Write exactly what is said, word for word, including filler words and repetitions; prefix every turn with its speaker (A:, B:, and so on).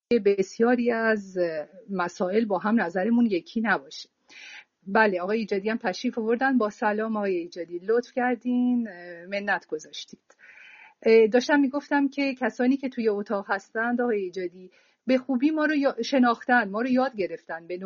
A: بسیاری از مسائل با هم نظرمون یکی نباشه. بله آقای ایجادی هم تشریف آوردن. با سلام آقای ایجادی، لطف کردین منت گذاشتید. داشتم میگفتم که کسانی که توی اتاق هستند آقای ایجادی به خوبی ما رو شناختن، ما رو یاد گرفتن، به